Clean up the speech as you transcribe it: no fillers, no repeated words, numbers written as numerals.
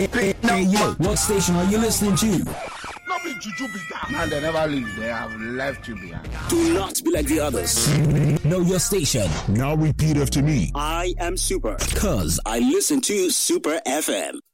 Hey, yo, what station are you listening to? Not be juju be that. Man, they never leave. They have left you behind. Do not be like the others. Know your station. Now repeat after me. I am Super. Cause I listen to Super FM.